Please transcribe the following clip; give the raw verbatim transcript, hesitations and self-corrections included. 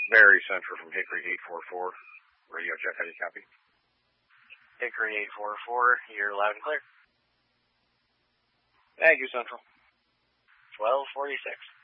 Very Central from Hickory eight four four. Radio check, how do you copy? Hickory eight four four, you're loud and clear. Thank you, Central. twelve forty-six.